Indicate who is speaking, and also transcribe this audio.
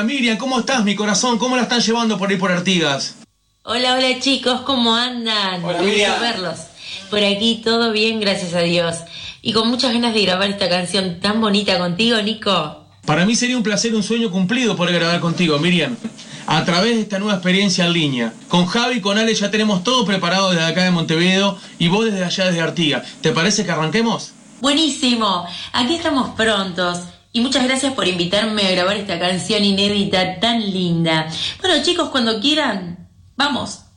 Speaker 1: Hola Miriam, ¿cómo estás, mi corazón? ¿Cómo la están llevando por ahí por Artigas?
Speaker 2: Hola, hola chicos, ¿cómo andan?
Speaker 1: Hola,
Speaker 2: Qué gusto
Speaker 1: Miriam.
Speaker 2: verlos. Por aquí todo bien, gracias a Dios. Y con muchas ganas de grabar esta canción tan bonita contigo, Nico.
Speaker 1: Para mí sería un placer, un sueño cumplido poder grabar contigo, Miriam. A través de esta nueva experiencia en línea. Con Javi y con Ale ya tenemos todo preparado desde acá de Montevideo y vos desde allá desde Artigas. ¿Te parece que arranquemos?
Speaker 2: Buenísimo, aquí estamos prontos. Y muchas gracias por invitarme a grabar esta canción inédita tan linda. Bueno chicos, cuando quieran, vamos.